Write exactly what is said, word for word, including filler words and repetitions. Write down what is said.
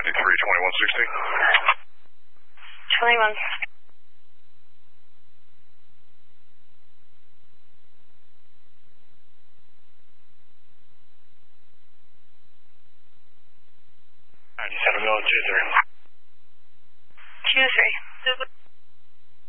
ninety-three, twenty-one sixty. twenty-one. ninety-seven, going two three. two three.